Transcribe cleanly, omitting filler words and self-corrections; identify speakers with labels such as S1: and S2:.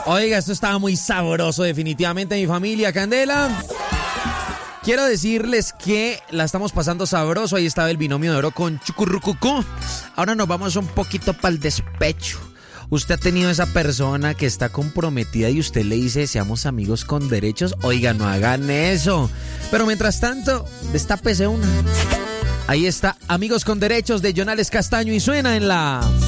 S1: Oiga, esto estaba muy sabroso, definitivamente, mi familia Candela. Quiero decirles que la estamos pasando sabroso. Ahí estaba el binomio de oro con Chucurrucucú. Ahora nos vamos un poquito para el despecho. Usted ha tenido esa persona que está comprometida y usted le dice seamos amigos con derechos. Oiga, no hagan eso. Pero mientras tanto, destápese una. Ahí está, Amigos con Derechos de Jonales Castaño y suena en la...